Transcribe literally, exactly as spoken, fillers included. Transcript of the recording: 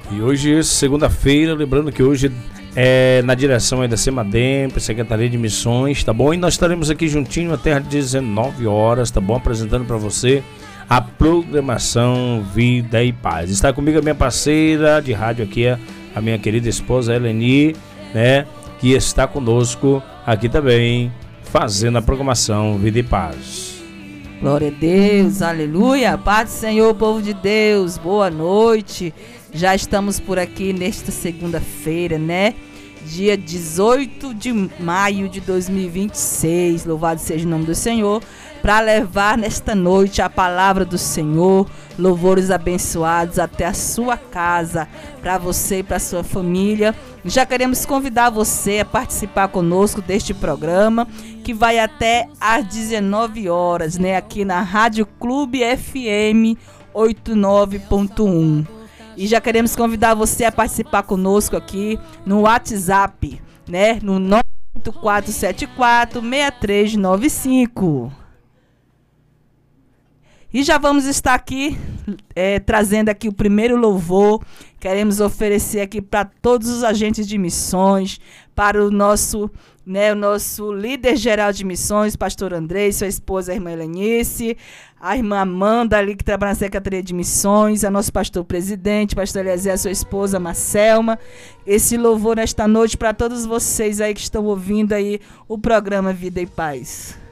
E hoje, segunda-feira, lembrando que hoje é na direção aí da Semademp, Secretaria de Missões, tá bom? E nós estaremos aqui juntinho até às dezenove horas, tá bom? Apresentando para você a programação Vida e Paz. Está comigo a minha parceira de rádio aqui, a minha querida esposa Eleni, né? Que está conosco aqui também, fazendo a programação Vida e Paz. Glória a Deus, aleluia, paz do Senhor, povo de Deus, boa noite. Já estamos por aqui nesta segunda-feira, né? Dia dezoito de maio de dois mil e vinte e seis, louvado seja o nome do Senhor, para levar nesta noite a palavra do Senhor, louvores abençoados até a sua casa, para você e para sua família. Já queremos convidar você a participar conosco deste programa, que vai até às dezenove horas, né? Aqui na Rádio Clube F M oitenta e nove ponto um. E já queremos convidar você a participar conosco aqui no WhatsApp, né? No nove oito quatro sete quatro seis três nove cinco. E já vamos estar aqui é, trazendo aqui o primeiro louvor. Queremos oferecer aqui para todos os agentes de missões, para o nosso, né, o nosso líder geral de missões, pastor Andrei, sua esposa, a irmã Helenice, a irmã Amanda ali que trabalha na Secretaria de Missões, a nosso pastor presidente, pastor Eliezer, sua esposa Marcelma. Esse louvor nesta noite para todos vocês aí que estão ouvindo aí o programa Vida e Paz.